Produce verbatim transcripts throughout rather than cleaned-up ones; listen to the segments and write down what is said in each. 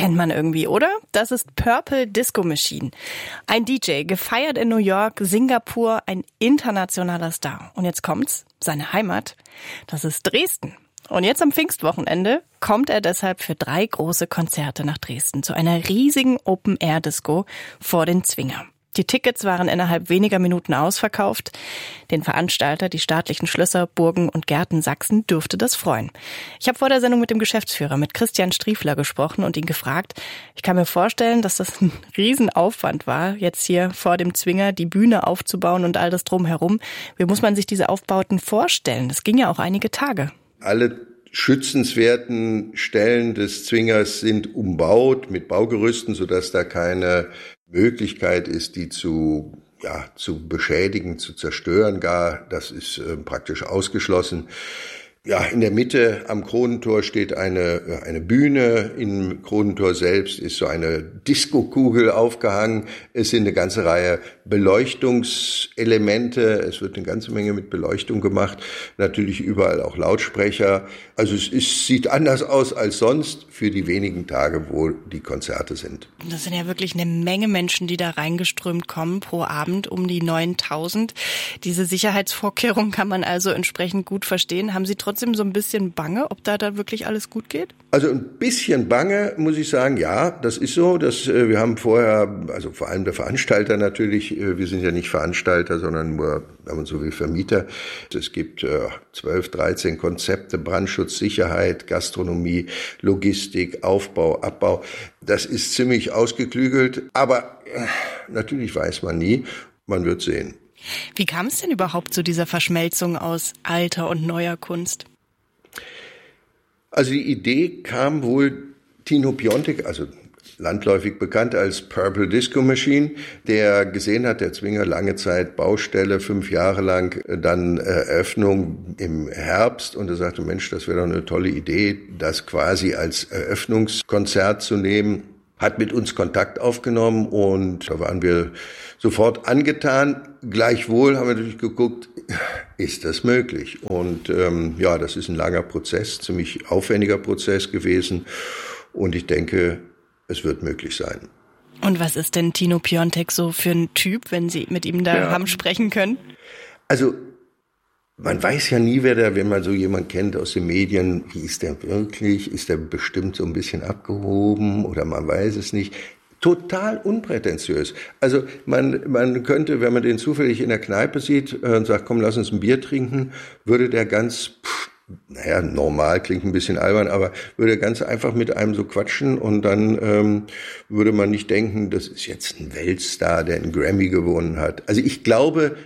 kennt man irgendwie, oder? Das ist Purple Disco Machine. Ein D J, gefeiert in New York, Singapur, ein internationaler Star. Und jetzt kommt's, seine Heimat, das ist Dresden. Und jetzt am Pfingstwochenende kommt er deshalb für drei große Konzerte nach Dresden zu einer riesigen Open-Air-Disco vor den Zwinger. Die Tickets waren innerhalb weniger Minuten ausverkauft. Den Veranstalter, die staatlichen Schlösser, Burgen und Gärten Sachsen, dürfte das freuen. Ich habe vor der Sendung mit dem Geschäftsführer, mit Christian Striefler, gesprochen und ihn gefragt. Ich kann mir vorstellen, dass das ein Riesenaufwand war, jetzt hier vor dem Zwinger die Bühne aufzubauen und all das drumherum. Wie muss man sich diese Aufbauten vorstellen? Das ging ja auch einige Tage. Alle schützenswerten Stellen des Zwingers sind umbaut mit Baugerüsten, sodass da keine Möglichkeit ist, die zu, ja, zu beschädigen, zu zerstören gar. Das ist äh, praktisch ausgeschlossen. Ja, in der Mitte am Kronentor steht eine, eine Bühne. Im Kronentor selbst ist so eine Diskokugel aufgehangen. Es sind eine ganze Reihe Beleuchtungselemente. Es wird eine ganze Menge mit Beleuchtung gemacht. Natürlich überall auch Lautsprecher. Also es ist, sieht anders aus als sonst für die wenigen Tage, wo die Konzerte sind. Das sind ja wirklich eine Menge Menschen, die da reingeströmt kommen pro Abend, um die neuntausend. Diese Sicherheitsvorkehrungen kann man also entsprechend gut verstehen. Haben Sie trotzdem trotzdem so ein bisschen Bange, ob da da wirklich alles gut geht? Also ein bisschen Bange, muss ich sagen, ja, das ist so. Das, äh, wir haben vorher, also vor allem der Veranstalter natürlich, äh, wir sind ja nicht Veranstalter, sondern nur, wenn man so will, Vermieter. Es gibt äh, zwölf, dreizehn Konzepte, Brandschutz, Sicherheit, Gastronomie, Logistik, Aufbau, Abbau. Das ist ziemlich ausgeklügelt, aber äh, natürlich weiß man nie, man wird sehen. Wie kam es denn überhaupt zu dieser Verschmelzung aus alter und neuer Kunst? Also die Idee kam wohl Tino Piontek, also landläufig bekannt als Purple Disco Machine, der gesehen hat, der Zwinger lange Zeit Baustelle, fünf Jahre lang, dann Eröffnung im Herbst, und er sagte, Mensch, das wäre doch eine tolle Idee, das quasi als Eröffnungskonzert zu nehmen. Hat mit uns Kontakt aufgenommen und da waren wir sofort angetan. Gleichwohl haben wir natürlich geguckt, ist das möglich? Und ähm, ja, das ist ein langer Prozess, ziemlich aufwendiger Prozess gewesen und ich denke, es wird möglich sein. Und was ist denn Tino Piontek so für ein Typ, wenn Sie mit ihm da ja. haben sprechen können? Also man weiß ja nie, wer der, wenn man so jemand kennt aus den Medien, wie ist der wirklich? Ist der bestimmt so ein bisschen abgehoben oder man weiß es nicht? Total unprätentiös. Also man man könnte, wenn man den zufällig in der Kneipe sieht und sagt, komm, lass uns ein Bier trinken, würde der ganz, pff, naja, normal klingt ein bisschen albern, aber würde ganz einfach mit einem so quatschen und dann ähm, würde man nicht denken, das ist jetzt ein Weltstar, der einen Grammy gewonnen hat. Also ich glaube,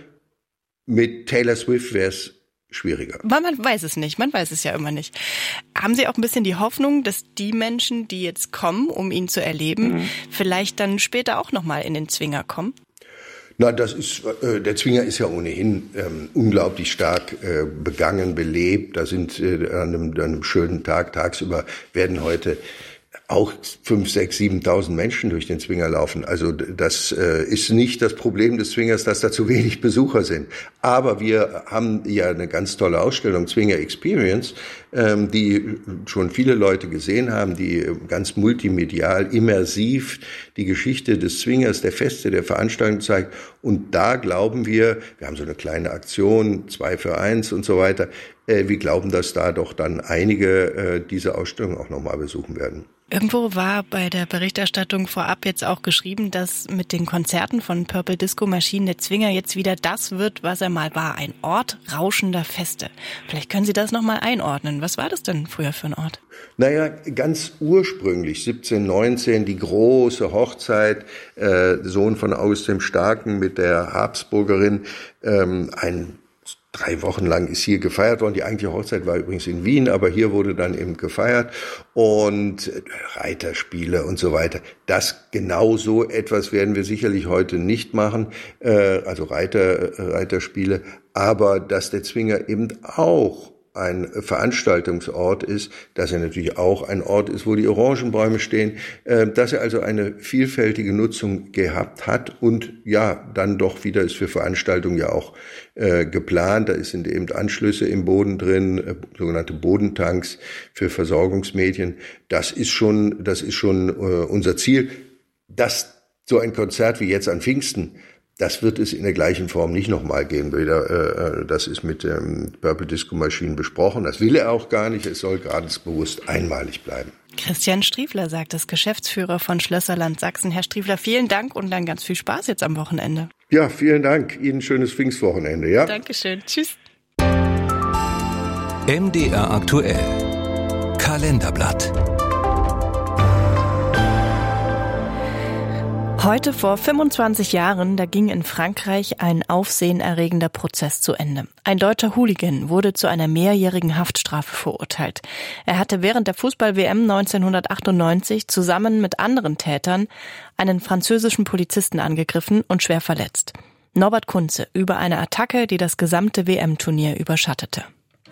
mit Taylor Swift wäre es schwieriger. Man, man weiß es nicht, man weiß es ja immer nicht. Haben Sie auch ein bisschen die Hoffnung, dass die Menschen, die jetzt kommen, um ihn zu erleben, mhm. vielleicht dann später auch nochmal in den Zwinger kommen? Na, das ist, äh, der Zwinger ist ja ohnehin ähm, unglaublich stark äh, begangen, belebt. Da sind äh, an, einem, an einem schönen Tag, tagsüber werden heute auch fünf, sechs, siebentausend Menschen durch den Zwinger laufen. Also das äh, ist nicht das Problem des Zwingers, dass da zu wenig Besucher sind. Aber wir haben ja eine ganz tolle Ausstellung, Zwinger Experience, ähm, die schon viele Leute gesehen haben, die ganz multimedial, immersiv die Geschichte des Zwingers, der Feste, der Veranstaltung zeigt. Und da glauben wir, wir haben so eine kleine Aktion, zwei für eins und so weiter, äh, wir glauben, dass da doch dann einige äh, diese Ausstellung auch nochmal besuchen werden. Irgendwo war bei der Berichterstattung vorab jetzt auch geschrieben, dass mit den Konzerten von Purple Disco Machine der Zwinger jetzt wieder das wird, was er mal war, ein Ort rauschender Feste. Vielleicht können Sie das nochmal einordnen. Was war das denn früher für ein Ort? Naja, ganz ursprünglich, siebzehn neunzehn, die große Hochzeit, äh, Sohn von August dem Starken mit der Habsburgerin, ähm, ein Drei Wochen lang ist hier gefeiert worden. Die eigentliche Hochzeit war übrigens in Wien, aber hier wurde dann eben gefeiert. Und Reiterspiele und so weiter. Das genau so etwas werden wir sicherlich heute nicht machen, äh, also Reiter, Reiterspiele. Aber dass der Zwinger eben auch ein Veranstaltungsort ist, dass er natürlich auch ein Ort ist, wo die Orangenbäume stehen, dass er also eine vielfältige Nutzung gehabt hat und ja, dann doch wieder ist für Veranstaltungen ja auch äh, geplant. Da sind eben Anschlüsse im Boden drin, äh, sogenannte Bodentanks für Versorgungsmedien. Das ist schon, das ist schon äh, unser Ziel. Dass so ein Konzert wie jetzt an Pfingsten, das wird es in der gleichen Form nicht nochmal geben. Wieder, äh, das ist mit ähm, Purple Disco Machine besprochen. Das will er auch gar nicht. Es soll ganz bewusst einmalig bleiben. Christian Striefler sagt es, Geschäftsführer von Schlösserland Sachsen. Herr Striefler, vielen Dank und dann ganz viel Spaß jetzt am Wochenende. Ja, vielen Dank. Ihnen ein schönes Pfingstwochenende. Ja? Dankeschön. Tschüss. M D R aktuell. Kalenderblatt. Heute vor fünfundzwanzig Jahren, da ging in Frankreich ein aufsehenerregender Prozess zu Ende. Ein deutscher Hooligan wurde zu einer mehrjährigen Haftstrafe verurteilt. Er hatte während der Fußball-W M neunzehnhundertachtundneunzig zusammen mit anderen Tätern einen französischen Polizisten angegriffen und schwer verletzt. Norbert Kunze über eine Attacke, die das gesamte W M-Turnier überschattete.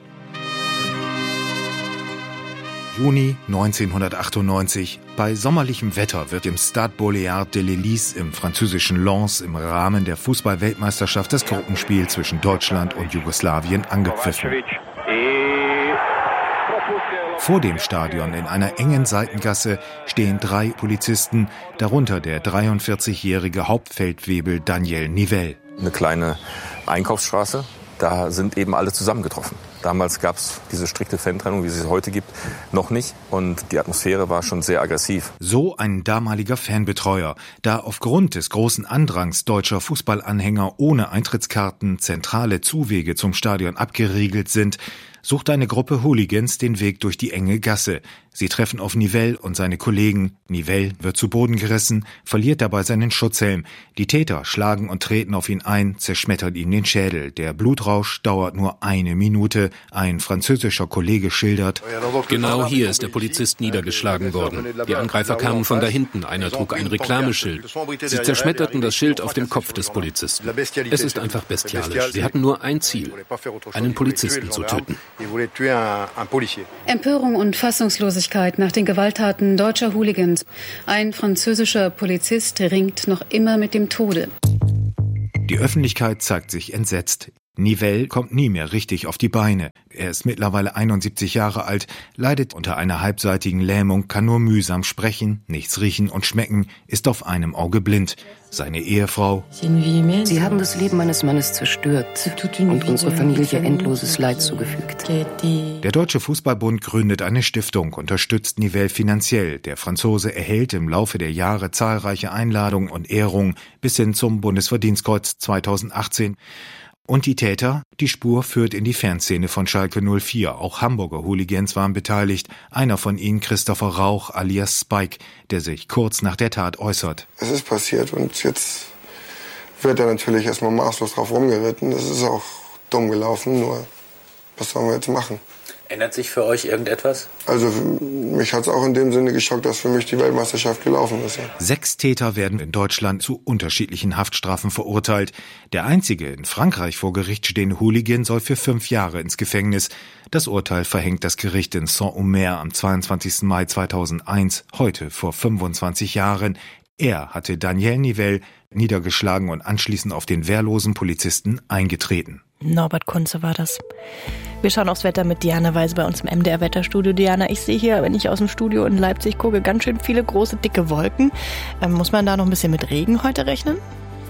Juni neunzehnhundertachtundneunzig. Bei sommerlichem Wetter wird im Stade Boléard de l'Hélice im französischen Lens im Rahmen der Fußball-Weltmeisterschaft das Gruppenspiel zwischen Deutschland und Jugoslawien angepfiffen. Vor dem Stadion in einer engen Seitengasse stehen drei Polizisten, darunter der dreiundvierzigjährige Hauptfeldwebel Daniel Nivelle. Eine kleine Einkaufsstraße, da sind eben alle zusammengetroffen. Damals gab es diese strikte Fantrennung, wie es sie heute gibt, noch nicht. Und die Atmosphäre war schon sehr aggressiv. So ein damaliger Fanbetreuer, da aufgrund des großen Andrangs deutscher Fußballanhänger ohne Eintrittskarten zentrale Zuwege zum Stadion abgeriegelt sind, sucht eine Gruppe Hooligans den Weg durch die enge Gasse. Sie treffen auf Nivelle und seine Kollegen. Nivelle wird zu Boden gerissen, verliert dabei seinen Schutzhelm. Die Täter schlagen und treten auf ihn ein, zerschmettern ihm den Schädel. Der Blutrausch dauert nur eine Minute. Ein französischer Kollege schildert: Genau hier ist der Polizist niedergeschlagen worden. Die Angreifer kamen von da hinten. Einer trug ein Reklameschild. Sie zerschmetterten das Schild auf dem Kopf des Polizisten. Es ist einfach bestialisch. Sie hatten nur ein Ziel: einen Polizisten zu töten. Empörung und Fassungslosigkeit nach den Gewalttaten deutscher Hooligans. Ein französischer Polizist ringt noch immer mit dem Tode. Die Öffentlichkeit zeigt sich entsetzt. Nivelle kommt nie mehr richtig auf die Beine. Er ist mittlerweile einundsiebzig Jahre alt, leidet unter einer halbseitigen Lähmung, kann nur mühsam sprechen, nichts riechen und schmecken, ist auf einem Auge blind. Seine Ehefrau: Sie haben das Leben meines Mannes zerstört und unserer Familie endloses Leid zugefügt. Der Deutsche Fußballbund gründet eine Stiftung, unterstützt Nivelle finanziell. Der Franzose erhält im Laufe der Jahre zahlreiche Einladungen und Ehrungen bis hin zum Bundesverdienstkreuz zweitausendachtzehn. Und die Täter? Die Spur führt in die Fanszene von Schalke null vier. Auch Hamburger Hooligans waren beteiligt. Einer von ihnen, Christopher Rauch alias Spike, der sich kurz nach der Tat äußert. Es ist passiert und jetzt wird er natürlich erstmal maßlos drauf rumgeritten. Das ist auch dumm gelaufen, nur was sollen wir jetzt machen? Ändert sich für euch irgendetwas? Also mich hat es auch in dem Sinne geschockt, dass für mich die Weltmeisterschaft gelaufen ist. Ja. Sechs Täter werden in Deutschland zu unterschiedlichen Haftstrafen verurteilt. Der einzige in Frankreich vor Gericht stehende Hooligan soll für fünf Jahre ins Gefängnis. Das Urteil verhängt das Gericht in Saint-Omer am zweiundzwanzigsten Mai zweitausendeins, heute vor fünfundzwanzig Jahren. Er hatte Daniel Nivelle niedergeschlagen und anschließend auf den wehrlosen Polizisten eingetreten. Norbert Kunze war das. Wir schauen aufs Wetter mit Diana Weise bei uns im M D R-Wetterstudio. Diana, ich sehe hier, wenn ich aus dem Studio in Leipzig gucke, ganz schön viele große, dicke Wolken. Ähm, muss man da noch ein bisschen mit Regen heute rechnen?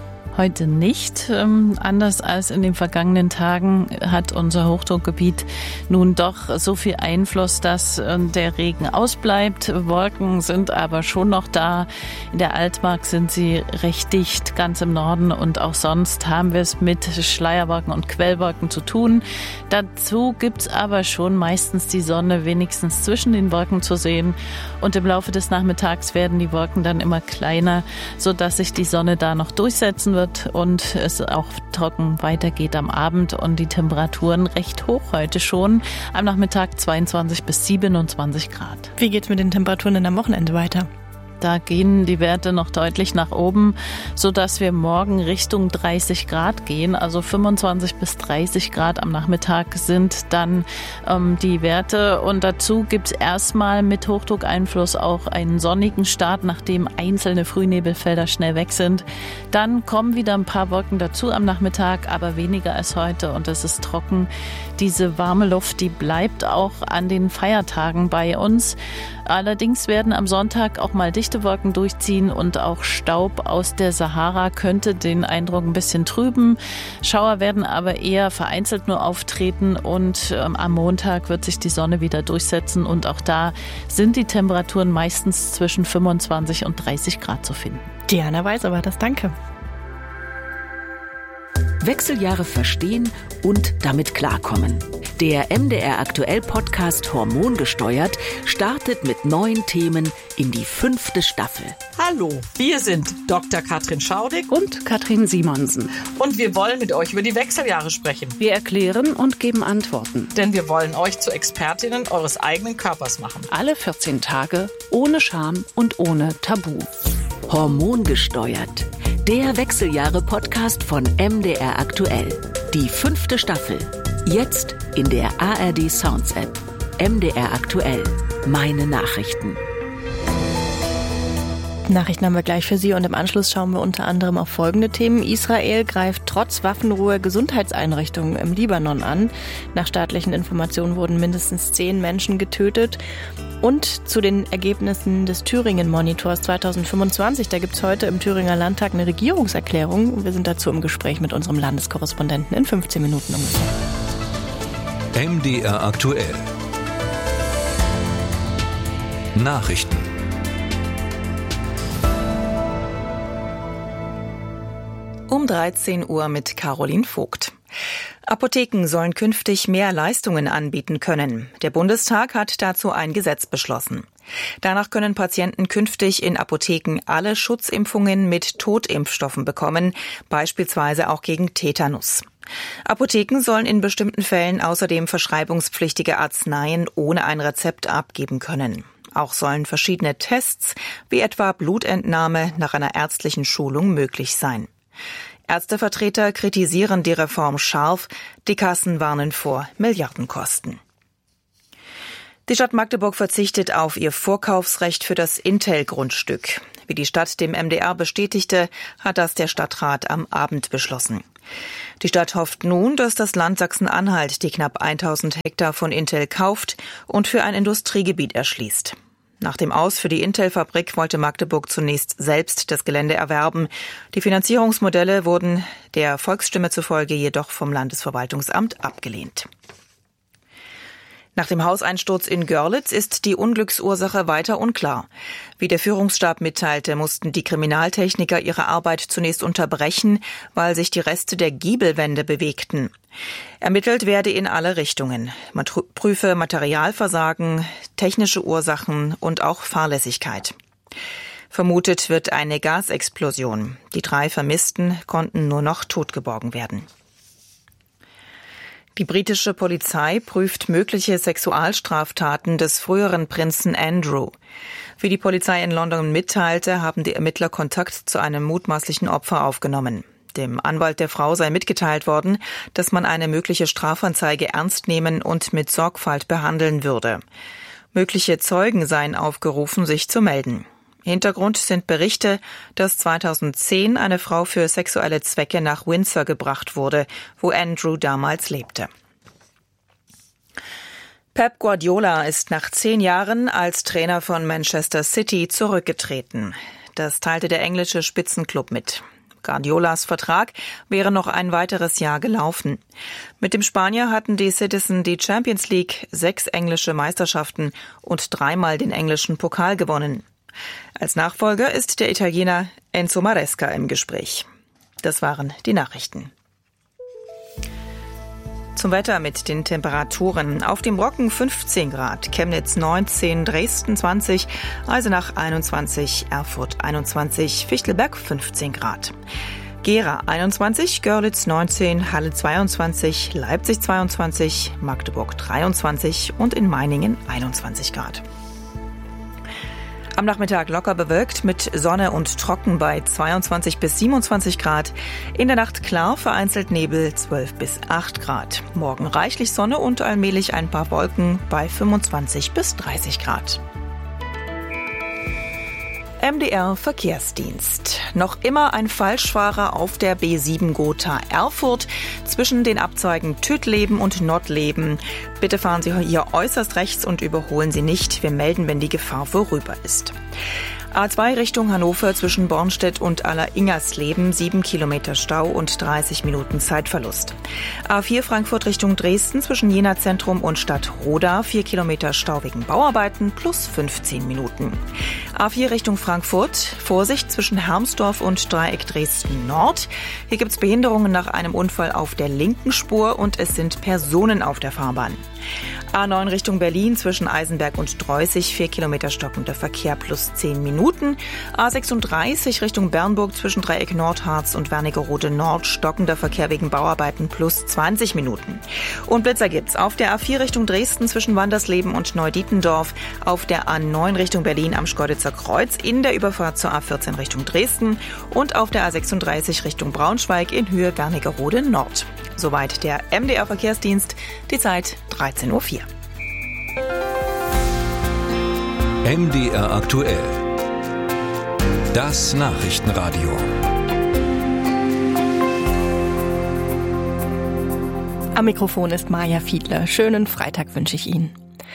Heute nicht. Ähm, anders als in den vergangenen Tagen hat unser Hochdruckgebiet nun doch so viel Einfluss, dass äh, der Regen ausbleibt. Wolken sind aber schon noch da. In der Altmark sind sie recht dicht, ganz im Norden. Und auch sonst haben wir es mit Schleierwolken und Quellwolken zu tun. Dazu gibt's aber schon meistens die Sonne wenigstens zwischen den Wolken zu sehen. Und im Laufe des Nachmittags werden die Wolken dann immer kleiner, sodass sich die Sonne da noch durchsetzen wird und es auch trocken weitergeht am Abend und die Temperaturen recht hoch heute schon. Am Nachmittag zweiundzwanzig bis siebenundzwanzig Grad. Wie geht's mit den Temperaturen denn am Wochenende weiter? Da gehen die Werte noch deutlich nach oben, sodass wir morgen Richtung dreißig Grad gehen. Also fünfundzwanzig bis dreißig Grad am Nachmittag sind dann ähm, die Werte. Und dazu gibt es erstmal mit Hochdruckeinfluss auch einen sonnigen Start, nachdem einzelne Frühnebelfelder schnell weg sind. Dann kommen wieder ein paar Wolken dazu am Nachmittag, aber weniger als heute. Und es ist trocken. Diese warme Luft, die bleibt auch an den Feiertagen bei uns. Allerdings werden am Sonntag auch mal dichte Wolken durchziehen und auch Staub aus der Sahara könnte den Eindruck ein bisschen trüben. Schauer werden aber eher vereinzelt nur auftreten und ähm, am Montag wird sich die Sonne wieder durchsetzen und auch da sind die Temperaturen meistens zwischen fünfundzwanzig und dreißig Grad zu finden. Diana Weiser war das, danke. Wechseljahre verstehen und damit klarkommen. Der M D R Aktuell Podcast Hormongesteuert startet mit neuen Themen in die fünfte Staffel. Hallo, wir sind Doktor Katrin Schaudig und Katrin Simonsen. Und wir wollen mit euch über die Wechseljahre sprechen. Wir erklären und geben Antworten. Denn wir wollen euch zu Expertinnen eures eigenen Körpers machen. Alle vierzehn Tage, ohne Scham und ohne Tabu. Hormongesteuert. Der Wechseljahre-Podcast von M D R Aktuell. Die fünfte Staffel. Jetzt in der A R D Sounds App. M D R Aktuell. Meine Nachrichten. Nachrichten haben wir gleich für Sie und im Anschluss schauen wir unter anderem auf folgende Themen. Israel greift trotz Waffenruhe Gesundheitseinrichtungen im Libanon an. Nach staatlichen Informationen wurden mindestens zehn Menschen getötet. Und zu den Ergebnissen des Thüringen-Monitors zweitausendfünfundzwanzig. Da gibt es heute im Thüringer Landtag eine Regierungserklärung. Wir sind dazu im Gespräch mit unserem Landeskorrespondenten in fünfzehn Minuten ungefähr. M D R Aktuell. Nachrichten. Um dreizehn Uhr mit Caroline Vogt. Apotheken sollen künftig mehr Leistungen anbieten können. Der Bundestag hat dazu ein Gesetz beschlossen. Danach können Patienten künftig in Apotheken alle Schutzimpfungen mit Totimpfstoffen bekommen, beispielsweise auch gegen Tetanus. Apotheken sollen in bestimmten Fällen außerdem verschreibungspflichtige Arzneien ohne ein Rezept abgeben können. Auch sollen verschiedene Tests, wie etwa Blutentnahme nach einer ärztlichen Schulung, möglich sein. Ärztevertreter kritisieren die Reform scharf, die Kassen warnen vor Milliardenkosten. Die Stadt Magdeburg verzichtet auf ihr Vorkaufsrecht für das Intel-Grundstück. Wie die Stadt dem M D R bestätigte, hat das der Stadtrat am Abend beschlossen. Die Stadt hofft nun, dass das Land Sachsen-Anhalt die knapp tausend Hektar von Intel kauft und für ein Industriegebiet erschließt. Nach dem Aus für die Intel-Fabrik wollte Magdeburg zunächst selbst das Gelände erwerben. Die Finanzierungsmodelle wurden der Volksstimme zufolge jedoch vom Landesverwaltungsamt abgelehnt. Nach dem Hauseinsturz in Görlitz ist die Unglücksursache weiter unklar. Wie der Führungsstab mitteilte, mussten die Kriminaltechniker ihre Arbeit zunächst unterbrechen, weil sich die Reste der Giebelwände bewegten. Ermittelt werde in alle Richtungen. Man prüfe Materialversagen, technische Ursachen und auch Fahrlässigkeit. Vermutet wird eine Gasexplosion. Die drei Vermissten konnten nur noch totgeborgen werden. Die britische Polizei prüft mögliche Sexualstraftaten des früheren Prinzen Andrew. Wie die Polizei in London mitteilte, haben die Ermittler Kontakt zu einem mutmaßlichen Opfer aufgenommen. Dem Anwalt der Frau sei mitgeteilt worden, dass man eine mögliche Strafanzeige ernst nehmen und mit Sorgfalt behandeln würde. Mögliche Zeugen seien aufgerufen, sich zu melden. Hintergrund sind Berichte, dass zweitausendzehn eine Frau für sexuelle Zwecke nach Windsor gebracht wurde, wo Andrew damals lebte. Pep Guardiola ist nach zehn Jahren als Trainer von Manchester City zurückgetreten. Das teilte der englische Spitzenklub mit. Guardiolas Vertrag wäre noch ein weiteres Jahr gelaufen. Mit dem Spanier hatten die Citizen die Champions League, sechs englische Meisterschaften und dreimal den englischen Pokal gewonnen. Als Nachfolger ist der Italiener Enzo Maresca im Gespräch. Das waren die Nachrichten. Zum Wetter mit den Temperaturen. Auf dem Brocken fünfzehn Grad, Chemnitz neunzehn, Dresden zwanzig, Eisenach einundzwanzig, Erfurt einundzwanzig, Fichtelberg fünfzehn Grad. Gera einundzwanzig, Görlitz neunzehn, Halle zweiundzwanzig, Leipzig zweiundzwanzig, Magdeburg dreiundzwanzig und in Meiningen einundzwanzig Grad. Am Nachmittag locker bewölkt mit Sonne und trocken bei zweiundzwanzig bis siebenundzwanzig Grad. In der Nacht klar, vereinzelt Nebel zwölf bis acht Grad. Morgen reichlich Sonne und allmählich ein paar Wolken bei fünfundzwanzig bis dreißig Grad. M D R Verkehrsdienst. Noch immer ein Falschfahrer auf der B sieben Gotha Erfurt zwischen den Abzweigen Tüttleben und Nottleben. Bitte fahren Sie hier äußerst rechts und überholen Sie nicht. Wir melden, wenn die Gefahr vorüber ist. A zwei Richtung Hannover zwischen Bornstedt und Aller-Ingersleben, sieben Kilometer Stau und dreißig Minuten Zeitverlust. A vier Frankfurt Richtung Dresden zwischen Jena Zentrum und Stadt Roda, vier Kilometer Stau wegen Bauarbeiten plus fünfzehn Minuten. A vier Richtung Frankfurt, Vorsicht zwischen Hermsdorf und Dreieck Dresden Nord. Hier gibt es Behinderungen nach einem Unfall auf der linken Spur und es sind Personen auf der Fahrbahn. A neun Richtung Berlin zwischen Eisenberg und Dreußig, vier Kilometer stockender Verkehr plus zehn Minuten. A sechsunddreißig Richtung Bernburg zwischen Dreieck Nordharz und Wernigerode Nord, stockender Verkehr wegen Bauarbeiten plus zwanzig Minuten. Und Blitzer gibt's auf der A vier Richtung Dresden zwischen Wandersleben und Neudietendorf, auf der A neun Richtung Berlin am Schkeuditzer Kreuz, in der Überfahrt zur A vierzehn Richtung Dresden und auf der A sechsunddreißig Richtung Braunschweig in Höhe Wernigerode Nord. Soweit der M D R Verkehrsdienst, die Zeit dreizehn Uhr vier. M D R aktuell. Das Nachrichtenradio. Am Mikrofon ist Maja Fiedler. Schönen Freitag wünsche ich Ihnen.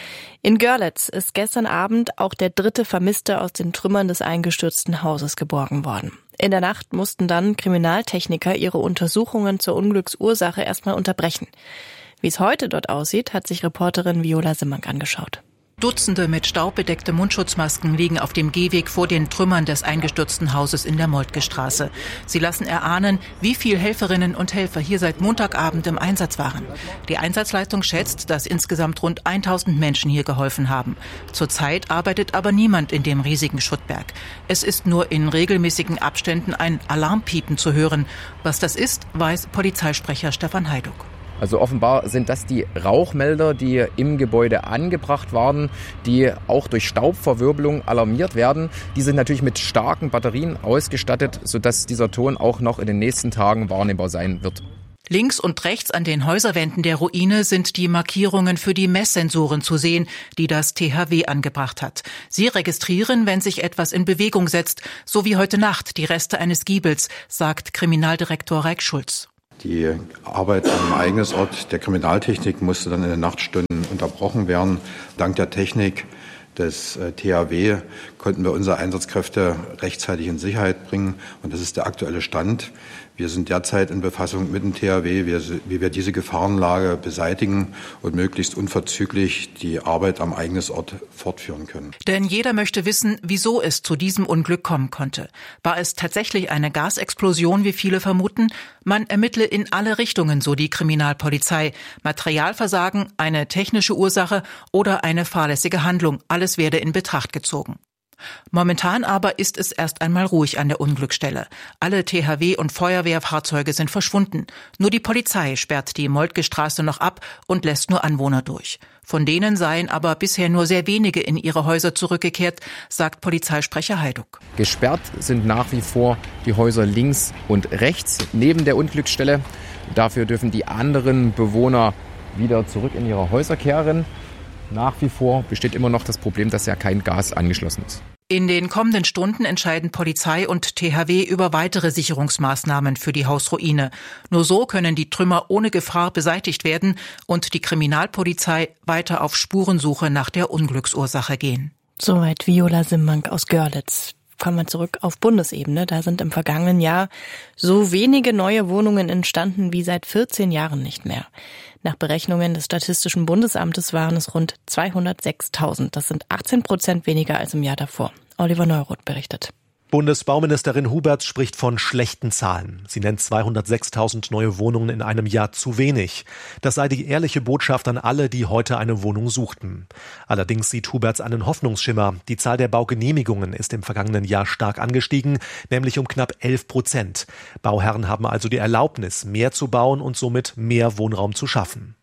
In Görlitz ist gestern Abend auch der dritte Vermisste aus den Trümmern des eingestürzten Hauses geborgen worden. In der Nacht mussten dann Kriminaltechniker ihre Untersuchungen zur Unglücksursache erstmal unterbrechen. Wie es heute dort aussieht, hat sich Reporterin Viola Simmank angeschaut. Dutzende mit Staub bedeckte Mundschutzmasken liegen auf dem Gehweg vor den Trümmern des eingestürzten Hauses in der Moltke-Straße. Sie lassen erahnen, wie viel Helferinnen und Helfer hier seit Montagabend im Einsatz waren. Die Einsatzleitung schätzt, dass insgesamt rund tausend Menschen hier geholfen haben. Zurzeit arbeitet aber niemand in dem riesigen Schuttberg. Es ist nur in regelmäßigen Abständen ein Alarmpiepen zu hören. Was das ist, weiß Polizeisprecher Stefan Heiduck. Also offenbar sind das die Rauchmelder, die im Gebäude angebracht waren, die auch durch Staubverwirbelung alarmiert werden. Die sind natürlich mit starken Batterien ausgestattet, sodass dieser Ton auch noch in den nächsten Tagen wahrnehmbar sein wird. Links und rechts an den Häuserwänden der Ruine sind die Markierungen für die Messsensoren zu sehen, die das T H W angebracht hat. Sie registrieren, wenn sich etwas in Bewegung setzt, so wie heute Nacht die Reste eines Giebels, sagt Kriminaldirektor Reik Schulz. Die Arbeit am Ereignisort der Kriminaltechnik musste dann in den Nachtstunden unterbrochen werden. Dank der Technik des T H W konnten wir unsere Einsatzkräfte rechtzeitig in Sicherheit bringen. Und das ist der aktuelle Stand. Wir sind derzeit in Befassung mit dem T H W, wie wir diese Gefahrenlage beseitigen und möglichst unverzüglich die Arbeit am Ereignisort fortführen können. Denn jeder möchte wissen, wieso es zu diesem Unglück kommen konnte. War es tatsächlich eine Gasexplosion, wie viele vermuten? Man ermittle in alle Richtungen, so die Kriminalpolizei. Materialversagen, eine technische Ursache oder eine fahrlässige Handlung. Alles werde in Betracht gezogen. Momentan aber ist es erst einmal ruhig an der Unglücksstelle. Alle T H W- und Feuerwehrfahrzeuge sind verschwunden. Nur die Polizei sperrt die Moltke-Straße noch ab und lässt nur Anwohner durch. Von denen seien aber bisher nur sehr wenige in ihre Häuser zurückgekehrt, sagt Polizeisprecher Heiduck. Gesperrt sind nach wie vor die Häuser links und rechts neben der Unglücksstelle. Dafür dürfen die anderen Bewohner wieder zurück in ihre Häuser kehren. Nach wie vor besteht immer noch das Problem, dass ja kein Gas angeschlossen ist. In den kommenden Stunden entscheiden Polizei und T H W über weitere Sicherungsmaßnahmen für die Hausruine. Nur so können die Trümmer ohne Gefahr beseitigt werden und die Kriminalpolizei weiter auf Spurensuche nach der Unglücksursache gehen. Soweit Viola Simmank aus Görlitz. Kommen wir zurück auf Bundesebene. Da sind im vergangenen Jahr so wenige neue Wohnungen entstanden wie seit vierzehn Jahren nicht mehr. Nach Berechnungen des Statistischen Bundesamtes waren es rund zweihundertsechstausend. Das sind achtzehn Prozent weniger als im Jahr davor. Oliver Neuroth berichtet. Bundesbauministerin Huberts spricht von schlechten Zahlen. Sie nennt zweihundertsechstausend neue Wohnungen in einem Jahr zu wenig. Das sei die ehrliche Botschaft an alle, die heute eine Wohnung suchten. Allerdings sieht Huberts einen Hoffnungsschimmer. Die Zahl der Baugenehmigungen ist im vergangenen Jahr stark angestiegen, nämlich um knapp elf Prozent. Bauherren haben also die Erlaubnis, mehr zu bauen und somit mehr Wohnraum zu schaffen.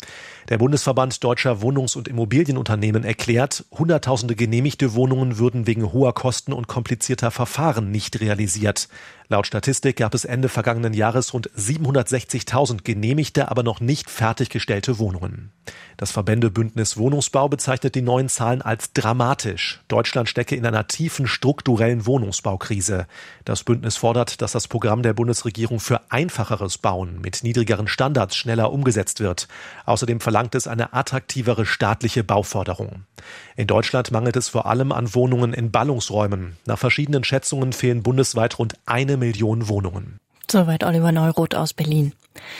Der Bundesverband Deutscher Wohnungs- und Immobilienunternehmen erklärt, hunderttausende genehmigte Wohnungen würden wegen hoher Kosten und komplizierter Verfahren nicht realisiert. Laut Statistik gab es Ende vergangenen Jahres rund siebenhundertsechzigtausend genehmigte, aber noch nicht fertiggestellte Wohnungen. Das Verbändebündnis Wohnungsbau bezeichnet die neuen Zahlen als dramatisch. Deutschland stecke in einer tiefen strukturellen Wohnungsbaukrise. Das Bündnis fordert, dass das Programm der Bundesregierung für einfacheres Bauen mit niedrigeren Standards schneller umgesetzt wird. Außerdem verlangt es eine attraktivere staatliche Bauförderung. In Deutschland mangelt es vor allem an Wohnungen in Ballungsräumen. Nach verschiedenen Schätzungen fehlen bundesweit rund eine Million Wohnungen. Soweit Oliver Neuroth aus Berlin.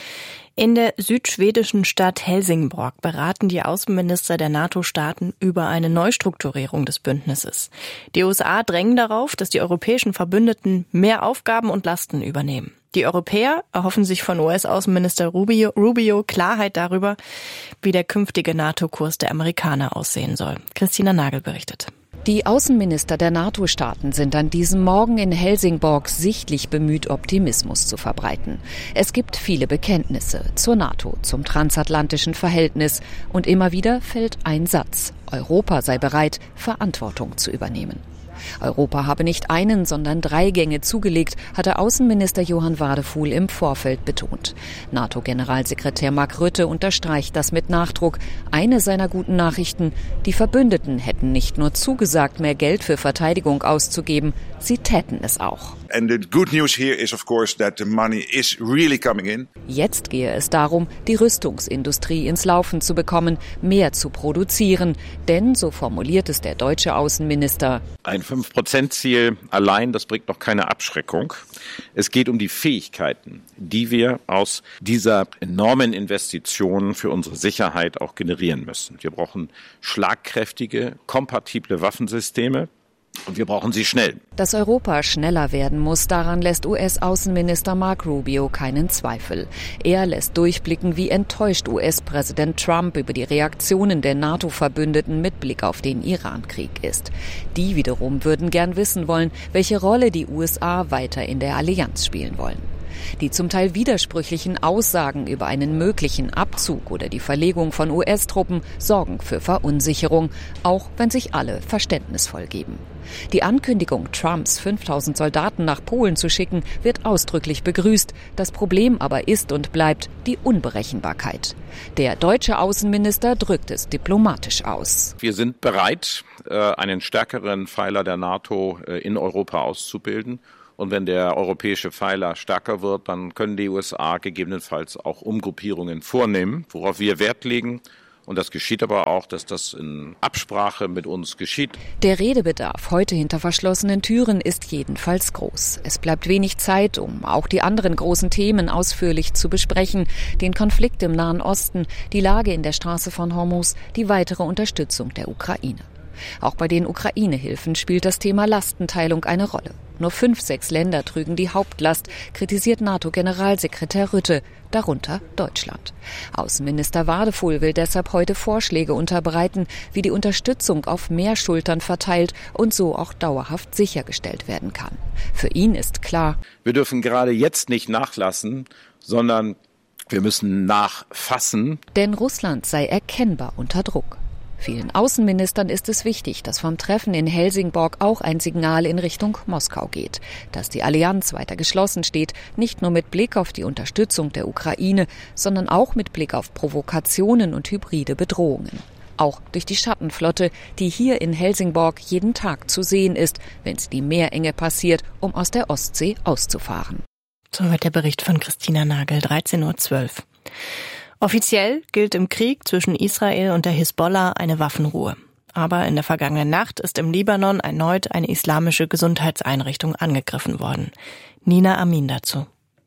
In der südschwedischen Stadt Helsingborg beraten die Außenminister der NATO-Staaten über eine Neustrukturierung des Bündnisses. Die U S A drängen darauf, dass die europäischen Verbündeten mehr Aufgaben und Lasten übernehmen. Die Europäer erhoffen sich von U S-Außenminister Rubio, Rubio Klarheit darüber, wie der künftige NATO-Kurs der Amerikaner aussehen soll. Christina Nagel berichtet. Die Außenminister der NATO-Staaten sind an diesem Morgen in Helsingborg sichtlich bemüht, Optimismus zu verbreiten. Es gibt viele Bekenntnisse zur NATO, zum transatlantischen Verhältnis und immer wieder fällt ein Satz: Europa sei bereit, Verantwortung zu übernehmen. Europa habe nicht einen, sondern drei Gänge zugelegt, hatte Außenminister Johann Wadefuhl im Vorfeld betont. NATO-Generalsekretär Mark Rutte unterstreicht das mit Nachdruck. Eine seiner guten Nachrichten: Die Verbündeten hätten nicht nur zugesagt, mehr Geld für Verteidigung auszugeben, sie täten es auch. And the good news here is of course that the money is really coming in. Jetzt gehe es darum, die Rüstungsindustrie ins Laufen zu bekommen, mehr zu produzieren. Denn, so formuliert es der deutsche Außenminister, ein fünf Prozent Ziel allein, das bringt noch keine Abschreckung. Es geht um die Fähigkeiten, die wir aus dieser enormen Investition für unsere Sicherheit auch generieren müssen. Wir brauchen schlagkräftige, kompatible Waffensysteme. Und wir brauchen sie schnell. Dass Europa schneller werden muss, daran lässt U S-Außenminister Mark Rubio keinen Zweifel. Er lässt durchblicken, wie enttäuscht U S-Präsident Trump über die Reaktionen der NATO-Verbündeten mit Blick auf den Iran-Krieg ist. Die wiederum würden gern wissen wollen, welche Rolle die U S A weiter in der Allianz spielen wollen. Die zum Teil widersprüchlichen Aussagen über einen möglichen Abzug oder die Verlegung von U S-Truppen sorgen für Verunsicherung, auch wenn sich alle verständnisvoll geben. Die Ankündigung Trumps, fünftausend Soldaten nach Polen zu schicken, wird ausdrücklich begrüßt. Das Problem aber ist und bleibt die Unberechenbarkeit. Der deutsche Außenminister drückt es diplomatisch aus. Wir sind bereit, einen stärkeren Pfeiler der NATO in Europa auszubilden. Und wenn der europäische Pfeiler stärker wird, dann können die U S A gegebenenfalls auch Umgruppierungen vornehmen, worauf wir Wert legen. Und das geschieht aber auch, dass das in Absprache mit uns geschieht. Der Redebedarf heute hinter verschlossenen Türen ist jedenfalls groß. Es bleibt wenig Zeit, um auch die anderen großen Themen ausführlich zu besprechen. Den Konflikt im Nahen Osten, die Lage in der Straße von Hormuz, die weitere Unterstützung der Ukraine. Auch bei den Ukraine-Hilfen spielt das Thema Lastenteilung eine Rolle. Nur fünf, sechs Länder trügen die Hauptlast, kritisiert NATO-Generalsekretär Rutte, darunter Deutschland. Außenminister Wadefuhl will deshalb heute Vorschläge unterbreiten, wie die Unterstützung auf mehr Schultern verteilt und so auch dauerhaft sichergestellt werden kann. Für ihn ist klar: Wir dürfen gerade jetzt nicht nachlassen, sondern wir müssen nachfassen. Denn Russland sei erkennbar unter Druck. Vielen Außenministern ist es wichtig, dass vom Treffen in Helsingborg auch ein Signal in Richtung Moskau geht, dass die Allianz weiter geschlossen steht, nicht nur mit Blick auf die Unterstützung der Ukraine, sondern auch mit Blick auf Provokationen und hybride Bedrohungen. Auch durch die Schattenflotte, die hier in Helsingborg jeden Tag zu sehen ist, wenn es die Meerenge passiert, um aus der Ostsee auszufahren. Soweit der Bericht von Christina Nagel, dreizehn Uhr zwölf. Offiziell gilt im Krieg zwischen Israel und der Hisbollah eine Waffenruhe. Aber in der vergangenen Nacht ist im Libanon erneut eine islamische Gesundheitseinrichtung angegriffen worden. Nina Amin dazu.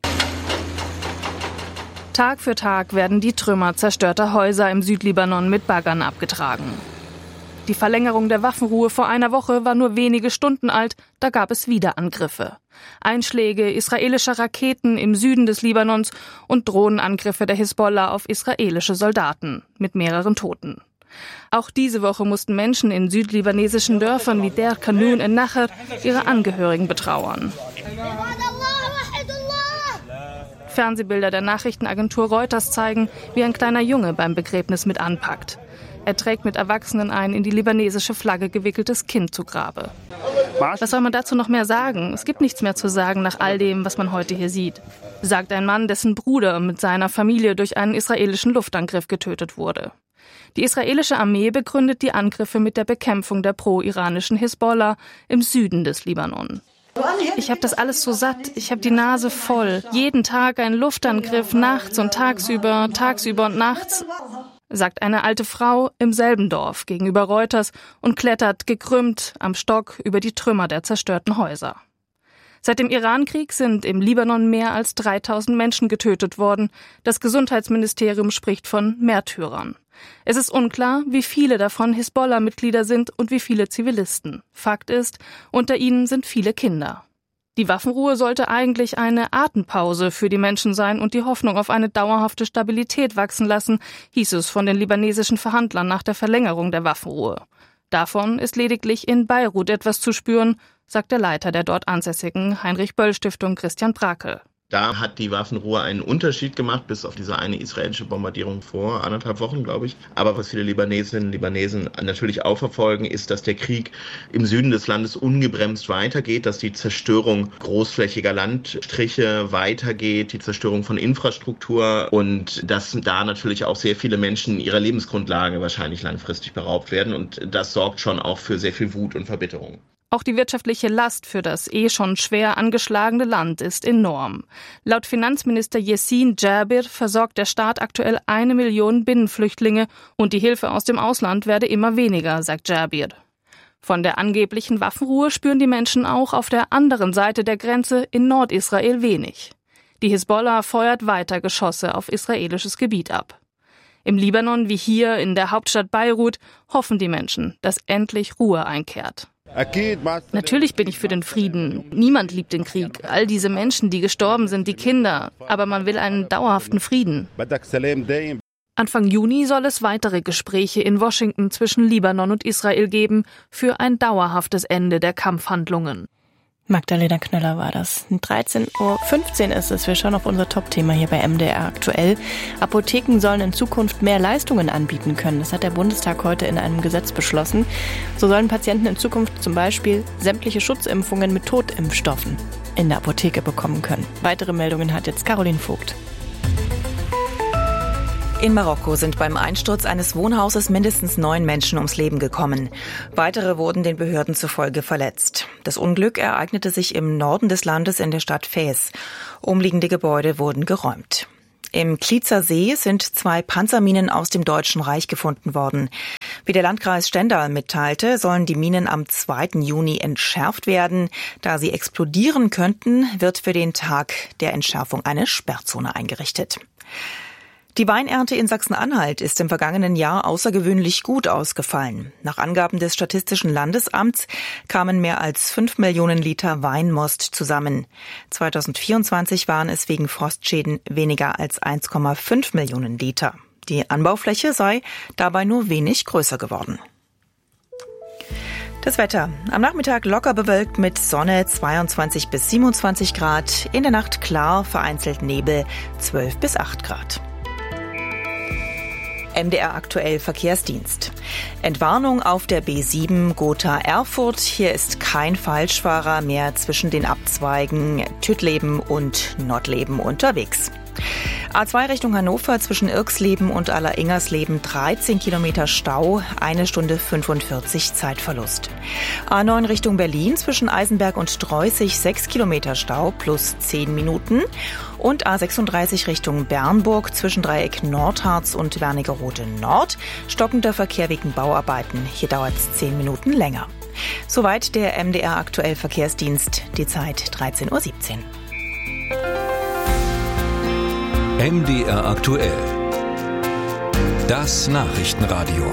Tag für Tag werden die Trümmer zerstörter Häuser im Südlibanon mit Baggern abgetragen. Die Verlängerung der Waffenruhe vor einer Woche war nur wenige Stunden alt, da gab es wieder Angriffe. Einschläge israelischer Raketen im Süden des Libanons und Drohnenangriffe der Hisbollah auf israelische Soldaten mit mehreren Toten. Auch diese Woche mussten Menschen in südlibanesischen Dörfern wie Der Kanun in Nachar ihre Angehörigen betrauern. Fernsehbilder der Nachrichtenagentur Reuters zeigen, wie ein kleiner Junge beim Begräbnis mit anpackt. Er trägt mit Erwachsenen ein in die libanesische Flagge gewickeltes Kind zu Grabe. Was soll man dazu noch mehr sagen? Es gibt nichts mehr zu sagen nach all dem, was man heute hier sieht, sagt ein Mann, dessen Bruder mit seiner Familie durch einen israelischen Luftangriff getötet wurde. Die israelische Armee begründet die Angriffe mit der Bekämpfung der pro-iranischen Hisbollah im Süden des Libanon. Ich habe das alles so satt, ich habe die Nase voll. Jeden Tag ein Luftangriff, nachts und tagsüber, tagsüber und nachts, sagt eine alte Frau im selben Dorf gegenüber Reuters und klettert gekrümmt am Stock über die Trümmer der zerstörten Häuser. Seit dem Irankrieg sind im Libanon mehr als dreitausend Menschen getötet worden. Das Gesundheitsministerium spricht von Märtyrern. Es ist unklar, wie viele davon Hisbollah-Mitglieder sind und wie viele Zivilisten. Fakt ist, unter ihnen sind viele Kinder. Die Waffenruhe sollte eigentlich eine Atempause für die Menschen sein und die Hoffnung auf eine dauerhafte Stabilität wachsen lassen, hieß es von den libanesischen Verhandlern nach der Verlängerung der Waffenruhe. Davon ist lediglich in Beirut etwas zu spüren, sagt der Leiter der dort ansässigen Heinrich-Böll-Stiftung Christian Brakel. Da hat die Waffenruhe einen Unterschied gemacht, bis auf diese eine israelische Bombardierung vor anderthalb Wochen, glaube ich. Aber was viele Libanesinnen und Libanesen natürlich auch verfolgen, ist, dass der Krieg im Süden des Landes ungebremst weitergeht, dass die Zerstörung großflächiger Landstriche weitergeht, die Zerstörung von Infrastruktur und dass da natürlich auch sehr viele Menschen ihrer Lebensgrundlage wahrscheinlich langfristig beraubt werden. Und das sorgt schon auch für sehr viel Wut und Verbitterung. Auch die wirtschaftliche Last für das eh schon schwer angeschlagene Land ist enorm. Laut Finanzminister Yassin Jabir versorgt der Staat aktuell eine Million Binnenflüchtlinge und die Hilfe aus dem Ausland werde immer weniger, sagt Jabir. Von der angeblichen Waffenruhe spüren die Menschen auch auf der anderen Seite der Grenze in Nordisrael wenig. Die Hisbollah feuert weiter Geschosse auf israelisches Gebiet ab. Im Libanon wie hier in der Hauptstadt Beirut hoffen die Menschen, dass endlich Ruhe einkehrt. Natürlich bin ich für den Frieden. Niemand liebt den Krieg. All diese Menschen, die gestorben sind, die Kinder. Aber man will einen dauerhaften Frieden. Anfang Juni soll es weitere Gespräche in Washington zwischen Libanon und Israel geben für ein dauerhaftes Ende der Kampfhandlungen. Magdalena Knöller war das. dreizehn Uhr fünfzehn ist es. Wir schauen auf unser Top-Thema hier bei M D R aktuell. Apotheken sollen in Zukunft mehr Leistungen anbieten können. Das hat der Bundestag heute in einem Gesetz beschlossen. So sollen Patienten in Zukunft zum Beispiel sämtliche Schutzimpfungen mit Totimpfstoffen in der Apotheke bekommen können. Weitere Meldungen hat jetzt Caroline Vogt. In Marokko sind beim Einsturz eines Wohnhauses mindestens neun Menschen ums Leben gekommen. Weitere wurden den Behörden zufolge verletzt. Das Unglück ereignete sich im Norden des Landes in der Stadt Fez. Umliegende Gebäude wurden geräumt. Im Klitzer See sind zwei Panzerminen aus dem Deutschen Reich gefunden worden. Wie der Landkreis Stendal mitteilte, sollen die Minen am zweiten Juni entschärft werden. Da sie explodieren könnten, wird für den Tag der Entschärfung eine Sperrzone eingerichtet. Die Weinernte in Sachsen-Anhalt ist im vergangenen Jahr außergewöhnlich gut ausgefallen. Nach Angaben des Statistischen Landesamts kamen mehr als fünf Millionen Liter Weinmost zusammen. zweitausendvierundzwanzig waren es wegen Frostschäden weniger als eins Komma fünf Millionen Liter. Die Anbaufläche sei dabei nur wenig größer geworden. Das Wetter. Am Nachmittag locker bewölkt mit Sonne, zweiundzwanzig bis siebenundzwanzig Grad. In der Nacht klar, vereinzelt Nebel, zwölf bis acht Grad. M D R aktuell Verkehrsdienst. Entwarnung auf der B sieben Gotha-Erfurt. Hier ist kein Falschfahrer mehr zwischen den Abzweigen Tüttleben und Nottleben unterwegs. A zwei Richtung Hannover zwischen Irxleben und Alleringers-Leben dreizehn Kilometer Stau, eine Stunde fünfundvierzig Zeitverlust. A neun Richtung Berlin zwischen Eisenberg und Dreußig sechs Kilometer Stau plus zehn Minuten. Und A sechsunddreißig Richtung Bernburg zwischen Dreieck Nordharz und Wernigerode Nord. Stockender Verkehr wegen Bauarbeiten. Hier dauert es zehn Minuten länger. Soweit der M D R aktuell Verkehrsdienst. Die Zeit dreizehn Uhr siebzehn. M D R aktuell. Das Nachrichtenradio.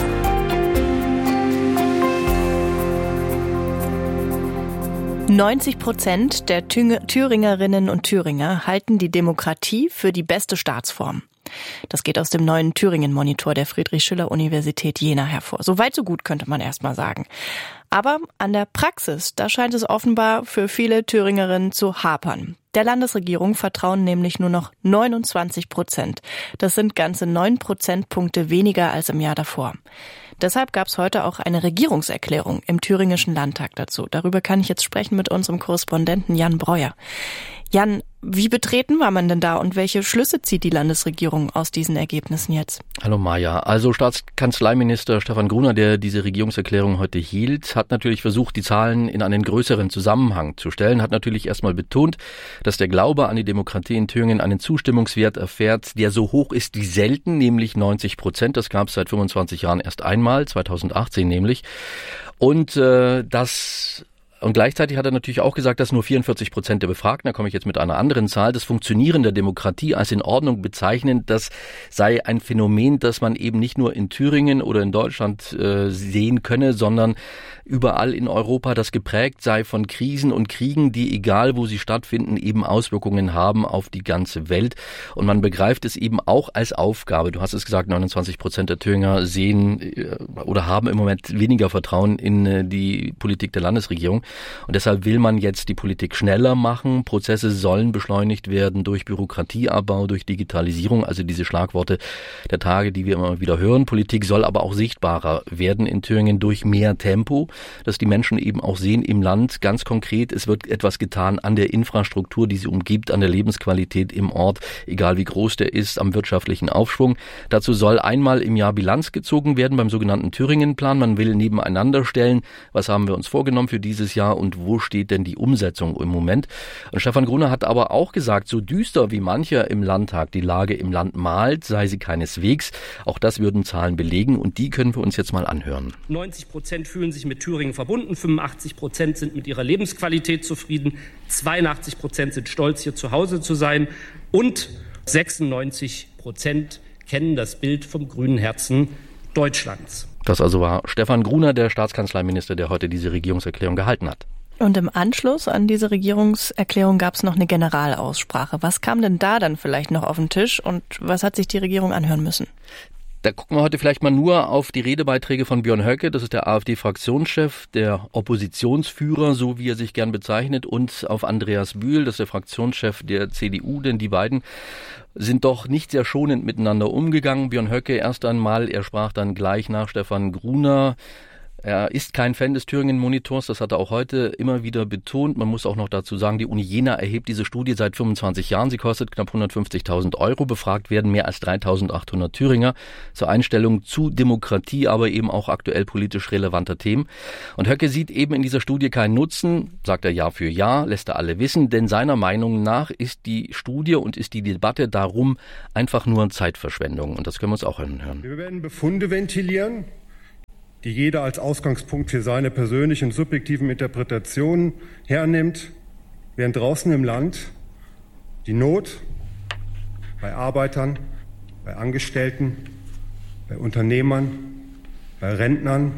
neunzig Prozent der Thüringerinnen und Thüringer halten die Demokratie für die beste Staatsform. Das geht aus dem neuen Thüringen-Monitor der Friedrich-Schiller-Universität Jena hervor. So weit, so gut, könnte man erst mal sagen. Aber an der Praxis, da scheint es offenbar für viele Thüringerinnen zu hapern. Der Landesregierung vertrauen nämlich nur noch neunundzwanzig Prozent. Das sind ganze neun Prozentpunkte weniger als im Jahr davor. Deshalb gab es heute auch eine Regierungserklärung im Thüringischen Landtag dazu. Darüber kann ich jetzt sprechen mit unserem Korrespondenten Jan Breuer. Jan, wie betreten war man denn da und welche Schlüsse zieht die Landesregierung aus diesen Ergebnissen jetzt? Hallo Maja. Also Staatskanzleiminister Stefan Gruner, der diese Regierungserklärung heute hielt, hat natürlich versucht, die Zahlen in einen größeren Zusammenhang zu stellen, hat natürlich erstmal betont, dass der Glaube an die Demokratie in Thüringen einen Zustimmungswert erfährt, der so hoch ist wie selten, nämlich neunzig Prozent. Das gab es seit fünfundzwanzig Jahren erst einmal, zweitausendachtzehn nämlich. Und äh, das... Und gleichzeitig hat er natürlich auch gesagt, dass nur vierundvierzig Prozent der Befragten, da komme ich jetzt mit einer anderen Zahl, das Funktionieren der Demokratie als in Ordnung bezeichnen. Das sei ein Phänomen, das man eben nicht nur in Thüringen oder in Deutschland äh, sehen könne, sondern überall in Europa, das geprägt sei von Krisen und Kriegen, die, egal wo sie stattfinden, eben Auswirkungen haben auf die ganze Welt. Und man begreift es eben auch als Aufgabe. Du hast es gesagt, neunundzwanzig Prozent der Thüringer sehen äh, oder haben im Moment weniger Vertrauen in äh, die Politik der Landesregierung. Und deshalb will man jetzt die Politik schneller machen. Prozesse sollen beschleunigt werden durch Bürokratieabbau, durch Digitalisierung, also diese Schlagworte der Tage, die wir immer wieder hören. Politik soll aber auch sichtbarer werden in Thüringen durch mehr Tempo, dass die Menschen eben auch sehen im Land ganz konkret, es wird etwas getan an der Infrastruktur, die sie umgibt, an der Lebensqualität im Ort, egal wie groß der ist, am wirtschaftlichen Aufschwung. Dazu soll einmal im Jahr Bilanz gezogen werden beim sogenannten Thüringen-Plan. Man will nebeneinander stellen, was haben wir uns vorgenommen für dieses Jahr und wo steht denn die Umsetzung im Moment. Und Stefan Gruner hat aber auch gesagt, so düster wie mancher im Landtag die Lage im Land malt, sei sie keineswegs. Auch das würden Zahlen belegen und die können wir uns jetzt mal anhören. neunzig Prozent fühlen sich mit Thüringen verbunden, fünfundachtzig Prozent sind mit ihrer Lebensqualität zufrieden, zweiundachtzig Prozent sind stolz, hier zu Hause zu sein und sechsundneunzig Prozent kennen das Bild vom grünen Herzen Deutschlands. Das also war Stefan Gruner, der Staatskanzleiminister, der heute diese Regierungserklärung gehalten hat. Und im Anschluss an diese Regierungserklärung gab es noch eine Generalaussprache. Was kam denn da dann vielleicht noch auf den Tisch und was hat sich die Regierung anhören müssen? Da gucken wir heute vielleicht mal nur auf die Redebeiträge von Björn Höcke, das ist der AfD-Fraktionschef, der Oppositionsführer, so wie er sich gern bezeichnet, und auf Andreas Bühl, das ist der Fraktionschef der C D U, denn die beiden sind doch nicht sehr schonend miteinander umgegangen. Björn Höcke erst einmal, er sprach dann gleich nach Stefan Gruner. Er ist kein Fan des Thüringen-Monitors, das hat er auch heute immer wieder betont. Man muss auch noch dazu sagen, die Uni Jena erhebt diese Studie seit fünfundzwanzig Jahren. Sie kostet knapp hundertfünfzigtausend Euro. Befragt werden mehr als dreitausendachthundert Thüringer zur Einstellung zu Demokratie, aber eben auch aktuell politisch relevanter Themen. Und Höcke sieht eben in dieser Studie keinen Nutzen, sagt er Jahr für Jahr, lässt er alle wissen, denn seiner Meinung nach ist die Studie und ist die Debatte darum einfach nur Zeitverschwendung. Und das können wir uns auch anhören. Wir werden Befunde ventilieren, die jeder als Ausgangspunkt für seine persönlichen subjektiven Interpretationen hernimmt, während draußen im Land die Not bei Arbeitern, bei Angestellten, bei Unternehmern, bei Rentnern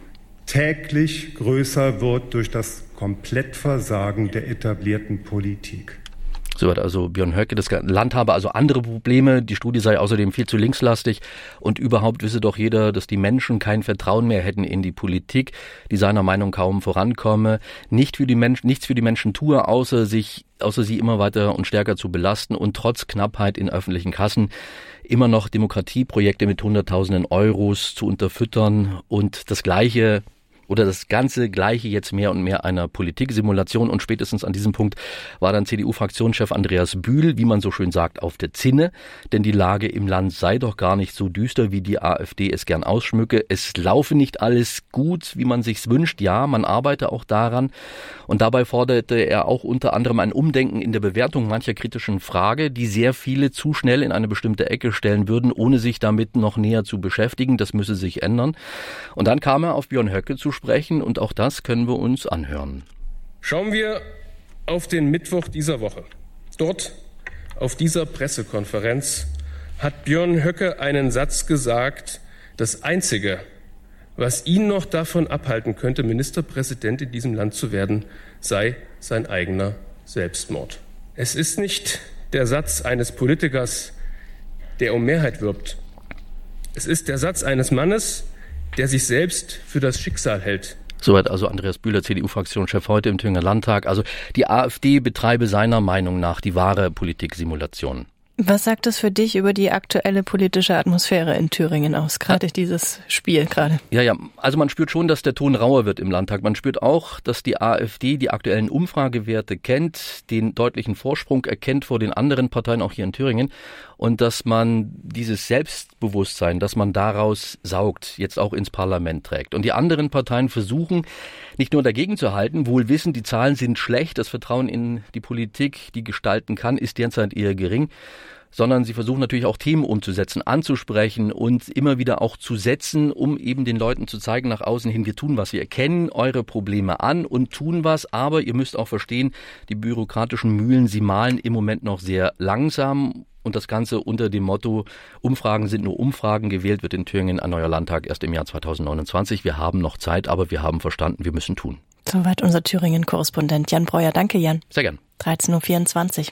täglich größer wird durch das Komplettversagen der etablierten Politik. So hat also Björn Höcke, das Land habe also andere Probleme, die Studie sei außerdem viel zu linkslastig und überhaupt wisse doch jeder, dass die Menschen kein Vertrauen mehr hätten in die Politik, die seiner Meinung kaum vorankomme, nicht für die Menschen, nichts für die Menschen tue, außer sich, außer sie immer weiter und stärker zu belasten und trotz Knappheit in öffentlichen Kassen immer noch Demokratieprojekte mit Hunderttausenden Euros zu unterfüttern und das Gleiche oder das ganze Gleiche jetzt mehr und mehr einer Politiksimulation. Und spätestens an diesem Punkt war dann C D U-Fraktionschef Andreas Bühl, wie man so schön sagt, auf der Zinne. Denn die Lage im Land sei doch gar nicht so düster, wie die AfD es gern ausschmücke. Es laufe nicht alles gut, wie man sich's wünscht. Ja, man arbeite auch daran. Und dabei forderte er auch unter anderem ein Umdenken in der Bewertung mancher kritischen Frage, die sehr viele zu schnell in eine bestimmte Ecke stellen würden, ohne sich damit noch näher zu beschäftigen. Das müsse sich ändern. Und dann kam er auf Björn Höcke zu sprechen und auch das können wir uns anhören. Schauen wir auf den Mittwoch dieser Woche. Dort, auf dieser Pressekonferenz, hat Björn Höcke einen Satz gesagt: Das Einzige, was ihn noch davon abhalten könnte, Ministerpräsident in diesem Land zu werden, sei sein eigener Selbstmord. Es ist nicht der Satz eines Politikers, der um Mehrheit wirbt. Es ist der Satz eines Mannes, der sich selbst für das Schicksal hält, Soweit also Andreas Bühler, C D U-Fraktionschef, heute im Thüringer Landtag. Also die AfD betreibe seiner Meinung nach die wahre Politiksimulation. Was sagt das für dich über die aktuelle politische Atmosphäre in Thüringen aus? Gerade dieses Spiel gerade. Ja, ja. Also man spürt schon, dass der Ton rauer wird im Landtag. Man spürt auch, dass die AfD die aktuellen Umfragewerte kennt, den deutlichen Vorsprung erkennt vor den anderen Parteien, auch hier in Thüringen. Und dass man dieses Selbstbewusstsein, das man daraus saugt, jetzt auch ins Parlament trägt. Und die anderen Parteien versuchen, nicht nur dagegen zu halten, wohl wissend, die Zahlen sind schlecht, das Vertrauen in die Politik, die gestalten kann, ist derzeit eher gering, sondern sie versuchen natürlich auch Themen umzusetzen, anzusprechen und immer wieder auch zu setzen, um eben den Leuten zu zeigen nach außen hin, wir tun was, wir erkennen eure Probleme an und tun was, aber ihr müsst auch verstehen, die bürokratischen Mühlen, sie mahlen im Moment noch sehr langsam. Und das Ganze unter dem Motto, Umfragen sind nur Umfragen, gewählt wird in Thüringen ein neuer Landtag erst im Jahr zweitausendneunundzwanzig. Wir haben noch Zeit, aber wir haben verstanden, wir müssen tun. Soweit unser Thüringen-Korrespondent Jan Breuer. Danke, Jan. Sehr gern. dreizehn Uhr vierundzwanzig.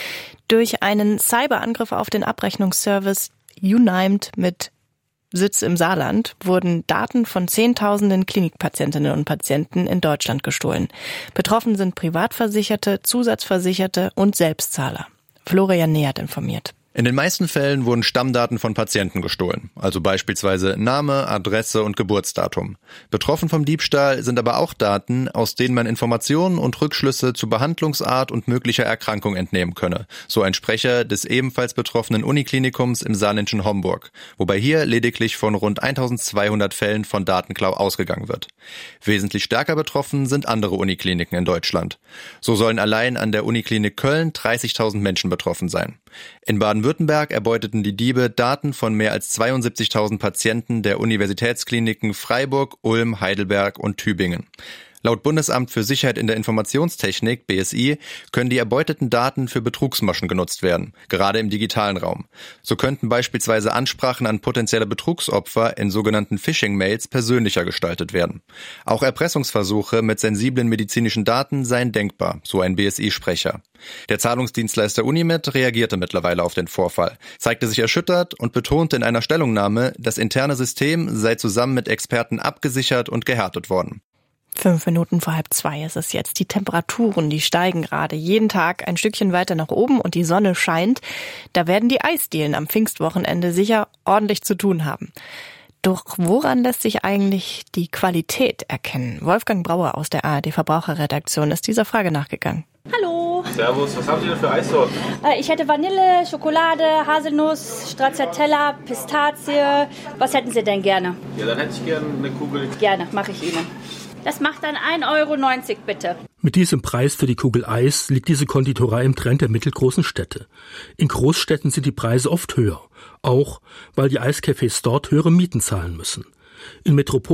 Durch einen Cyberangriff auf den Abrechnungsservice Unimed mit Sitz im Saarland wurden Daten von Zehntausenden Klinikpatientinnen und Patienten in Deutschland gestohlen. Betroffen sind Privatversicherte, Zusatzversicherte und Selbstzahler. Florian Ney hat informiert. In den meisten Fällen wurden Stammdaten von Patienten gestohlen, also beispielsweise Name, Adresse und Geburtsdatum. Betroffen vom Diebstahl sind aber auch Daten, aus denen man Informationen und Rückschlüsse zu Behandlungsart und möglicher Erkrankung entnehmen könne, so ein Sprecher des ebenfalls betroffenen Uniklinikums im saarländischen Homburg, wobei hier lediglich von rund eintausendzweihundert Fällen von Datenklau ausgegangen wird. Wesentlich stärker betroffen sind andere Unikliniken in Deutschland. So sollen allein an der Uniklinik Köln dreißigtausend Menschen betroffen sein. In Baden-Württemberg erbeuteten die Diebe Daten von mehr als zweiundsiebzigtausend Patienten der Universitätskliniken Freiburg, Ulm, Heidelberg und Tübingen. Laut Bundesamt für Sicherheit in der Informationstechnik, B S I, können die erbeuteten Daten für Betrugsmaschen genutzt werden, gerade im digitalen Raum. So könnten beispielsweise Ansprachen an potenzielle Betrugsopfer in sogenannten Phishing-Mails persönlicher gestaltet werden. Auch Erpressungsversuche mit sensiblen medizinischen Daten seien denkbar, so ein B S I-Sprecher. Der Zahlungsdienstleister Unimed reagierte mittlerweile auf den Vorfall, zeigte sich erschüttert und betonte in einer Stellungnahme, das interne System sei zusammen mit Experten abgesichert und gehärtet worden. Fünf Minuten vor halb zwei ist es jetzt. Die Temperaturen, die steigen gerade jeden Tag ein Stückchen weiter nach oben und die Sonne scheint. Da werden die Eisdielen am Pfingstwochenende sicher ordentlich zu tun haben. Doch woran lässt sich eigentlich die Qualität erkennen? Wolfgang Brauer aus der A R D Verbraucherredaktion ist dieser Frage nachgegangen. Hallo. Servus, was haben Sie denn für Eissorten? Äh, ich hätte Vanille, Schokolade, Haselnuss, Stracciatella, Pistazie. Was hätten Sie denn gerne? Ja, dann hätte ich gerne eine Kugel. Gerne, mache ich Ihnen. Das macht dann ein Euro neunzig bitte. Mit diesem Preis für die Kugel Eis liegt diese Konditorei im Trend der mittelgroßen Städte. In Großstädten sind die Preise oft höher, auch weil die Eiscafés dort höhere Mieten zahlen müssen. In Metropolen